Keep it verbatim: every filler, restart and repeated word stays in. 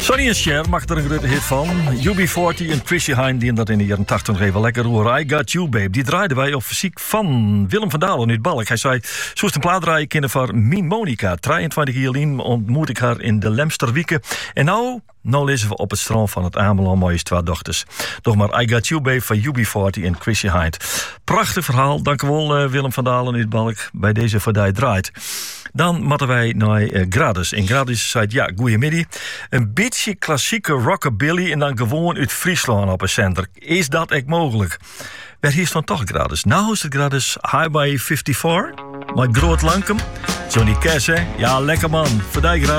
Sonny en Cher maakt er een grote hit van. U B veertig en Chrissy Hynde die dat in de jaren tachtig nog even lekker horen. I Got You Babe. Die draaiden wij op fysiek van Willem van Dalen uit Balk. Hij zei, zo is een plaat draaien kinderen van Mien Monica. drieëntwintig jaar geleden ontmoet ik haar in de Lemsterwieken. En nou, nou lezen we op het strand van het Ameland mooie twee dochters. Doch maar I Got You Babe van U B veertig en Chrissy Hynde. Prachtig verhaal. Dank u wel uh, Willem van Dalen uit Balk bij deze Verdij draait. Dan moeten wij naar uh, Gradus. En Gradus zei, ja, goeiemiddag. Een beetje klassieke rockabilly en dan gewoon uit Friesland op een center. Is dat echt mogelijk? Waar hier stond toch Gradus? Nou is het Gradus Highway vierenvijftig. Maar groot lankem. Zo'n die kerst, hè? Ja, lekker man. Verdij Gradus.